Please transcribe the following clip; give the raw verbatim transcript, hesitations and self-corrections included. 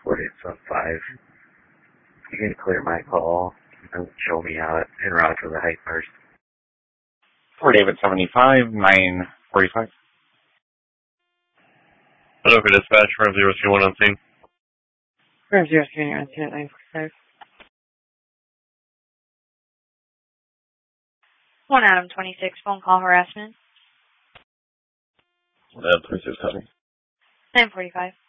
forty-eight seven five. You can clear my call and show me out en route to the height first. For David seventy-five, nine forty-five. Hello for dispatch, from zero three one on scene. From zero three one on scene at nine forty-five. One Adam twenty-six, phone call harassment. Adam twenty-six, copy. nine forty-five.